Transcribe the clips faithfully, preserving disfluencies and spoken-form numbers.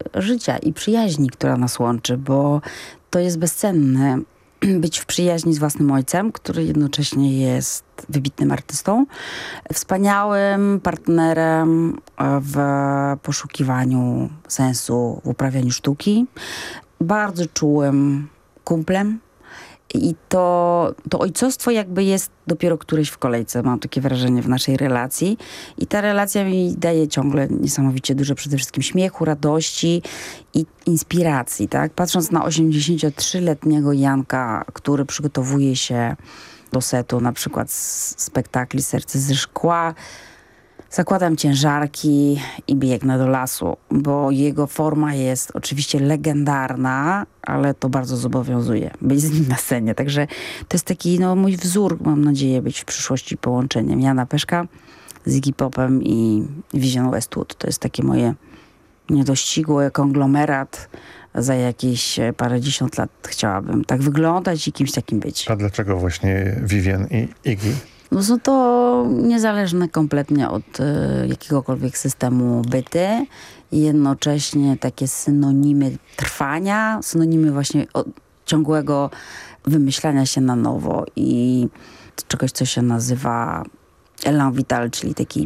życia i przyjaźni, która nas łączy, bo to jest bezcenne. Być w przyjaźni z własnym ojcem, który jednocześnie jest wybitnym artystą, wspaniałym partnerem w poszukiwaniu sensu w uprawianiu sztuki, bardzo czułym kumplem. I to, to ojcostwo jakby jest dopiero któreś w kolejce, mam takie wrażenie, w naszej relacji. I ta relacja mi daje ciągle niesamowicie dużo przede wszystkim śmiechu, radości i inspiracji, tak? Patrząc na osiemdziesięciotrzyletniego Janka, który przygotowuje się do setu na przykład z spektakli Serce ze szkła, zakładam ciężarki i biegnę do lasu, bo jego forma jest oczywiście legendarna, ale to bardzo zobowiązuje być z nim na scenie. Także to jest taki no, mój wzór, mam nadzieję, być w przyszłości połączeniem Jana Peszka z Iggy Popem i Vivienne Westwood. To jest takie moje niedościgłe konglomerat. Za jakieś parędziesiąt lat chciałabym tak wyglądać i kimś takim być. A dlaczego właśnie Vivienne i Iggy? No są to niezależne kompletnie od y, jakiegokolwiek systemu byty i jednocześnie takie synonimy trwania, synonimy właśnie od ciągłego wymyślania się na nowo i czegoś, co się nazywa élan vital, czyli takiej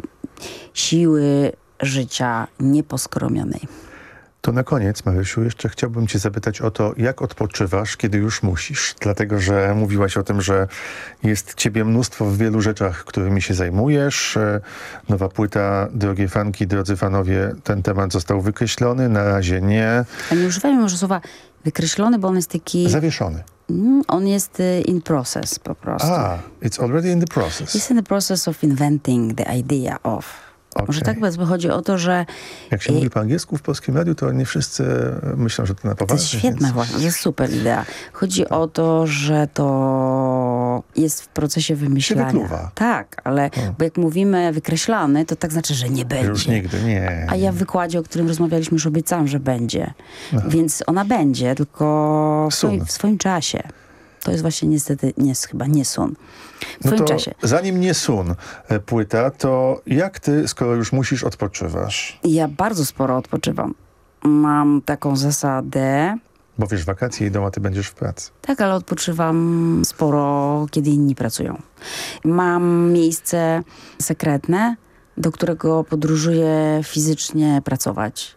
siły życia nieposkromionej. To na koniec, Marysiu, jeszcze chciałbym cię zapytać o to, jak odpoczywasz, kiedy już musisz. Dlatego, że mówiłaś o tym, że jest ciebie mnóstwo w wielu rzeczach, którymi się zajmujesz. Nowa płyta, drogie fanki, drodzy fanowie, ten temat został wykreślony, na razie nie. A nie używajmy może słowa wykreślony, bo on jest taki... Zawieszony. On jest in process po prostu. Ah, it's already in the process. It's in the process of inventing the idea of... Okay. Może tak powiedzmy, chodzi o to, że... Jak się i... mówi po angielsku w polskim radiu, to nie wszyscy myślą, że to na poważnie. To jest świetna więc... właśnie, to jest super idea. Chodzi tak. o to, że to jest w procesie wymyślania. Się wykluwa. Tak, ale o. bo jak mówimy wykreślany, to tak znaczy, że nie będzie. Już nigdy, nie. A ja w wykładzie, o którym rozmawialiśmy, już obiecałam, że będzie. No. Więc ona będzie, tylko w swoim, w swoim czasie. To jest właśnie niestety, nie, chyba nie sun. W no swoim to czasie. Zanim nie sun płyta, to jak ty, skoro już musisz, odpoczywasz? Ja bardzo sporo odpoczywam. Mam taką zasadę... Bo wiesz, wakacje idą, a ty będziesz w pracy. Tak, ale odpoczywam sporo, kiedy inni pracują. Mam miejsce sekretne, do którego podróżuję fizycznie pracować.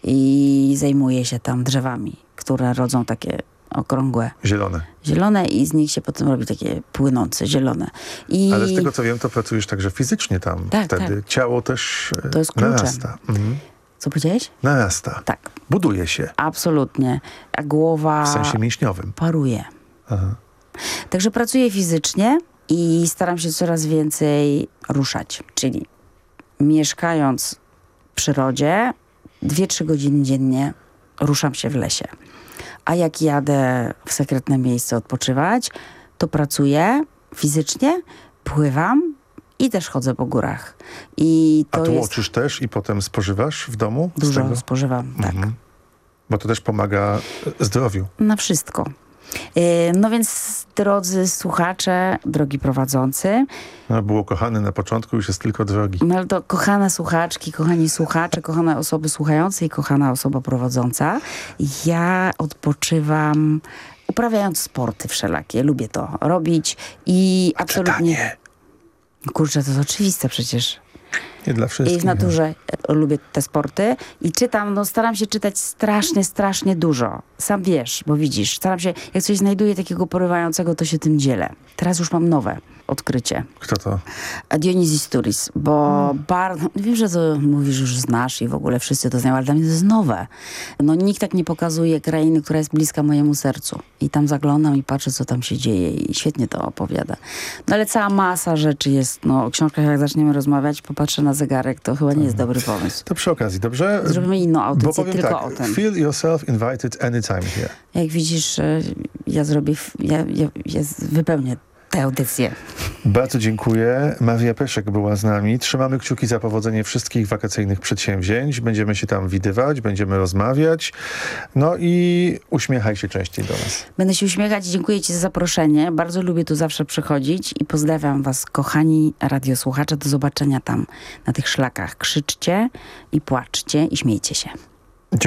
I zajmuję się tam drzewami, które rodzą takie... okrągłe. Zielone. Zielone i z nich się potem robi takie płynące, zielone. I... Ale z tego co wiem, to pracujesz także fizycznie tam. Tak, wtedy tak. Ciało też to jest kluczem. narasta. Mhm. Co powiedziałeś? Narasta. Tak. Buduje się. Absolutnie. A głowa... W sensie mięśniowym. Paruje. Aha. Także pracuję fizycznie i staram się coraz więcej ruszać. Czyli mieszkając w przyrodzie, dwie, trzy godziny dziennie ruszam się w lesie. A jak jadę w sekretne miejsce odpoczywać, to pracuję fizycznie, pływam i też chodzę po górach. I to A tłoczysz jest... też i potem spożywasz w domu? Dużo z tego? spożywam, tak. Mhm. Bo to też pomaga zdrowiu. Na wszystko. No więc, drodzy słuchacze, drogi prowadzący. No, było kochany na początku, już jest tylko drogi. No ale to kochane słuchaczki, kochani słuchacze, kochane osoby słuchające i kochana osoba prowadząca. Ja odpoczywam uprawiając sporty wszelakie. Lubię to robić i A absolutnie... czytanie. Kurczę, to jest oczywiste przecież. Nie dla wszystkich. I w naturze lubię te sporty i czytam, no staram się czytać strasznie, strasznie dużo. Sam wiesz, bo widzisz, staram się, jak coś znajduję takiego porywającego, to się tym dzielę. Teraz już mam nowe odkrycie. Kto to? Dionysus Turis, bo hmm. bardzo, wiem, że to mówisz, już znasz i w ogóle wszyscy to znają, ale dla mnie to jest nowe. No nikt tak nie pokazuje krainy, która jest bliska mojemu sercu. I tam zaglądam i patrzę, co tam się dzieje i świetnie to opowiada. No ale cała masa rzeczy jest, no o książkach jak zaczniemy rozmawiać, popatrzę na zegarek, to chyba nie jest dobry pomysł. To przy okazji, dobrze? Zrobimy inną audycję, Bo tylko tak, o tym. Feel yourself invited anytime here. Jak widzisz, ja zrobię, ja, ja, ja wypełnię tę audycję. Bardzo dziękuję. Maria Peszek była z nami. Trzymamy kciuki za powodzenie wszystkich wakacyjnych przedsięwzięć. Będziemy się tam widywać, będziemy rozmawiać. No i uśmiechaj się częściej do nas. Będę się uśmiechać i dziękuję ci za zaproszenie. Bardzo lubię tu zawsze przychodzić i pozdrawiam was, kochani radiosłuchacze. Do zobaczenia tam na tych szlakach. Krzyczcie i płaczcie i śmiejcie się.